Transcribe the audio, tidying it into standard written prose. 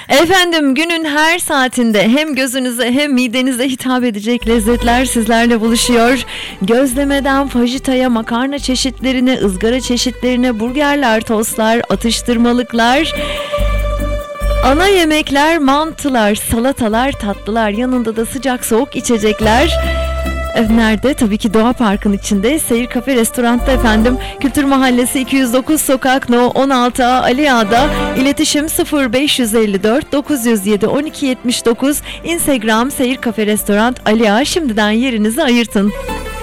Efendim günün her saatinde hem gözünüze hem midenize hitap edecek lezzetler sizlerle buluşuyor. Gözlemeden fajitaya, makarna çeşitlerine, ızgara çeşitlerine, burgerler, tostlar, atıştırmalıklar, ana yemekler, mantılar, salatalar, tatlılar, yanında da sıcak soğuk içecekler. Nerede? Tabii ki Doğa Park'ın içinde Seyir Kafe Restoran'ta efendim. Kültür Mahallesi 209 Sokak No 16A Ali Ağa'da. İletişim 0554 907 1279. Instagram Seyir Kafe Restoran Ali Ağa. Şimdiden yerinizi ayırtın.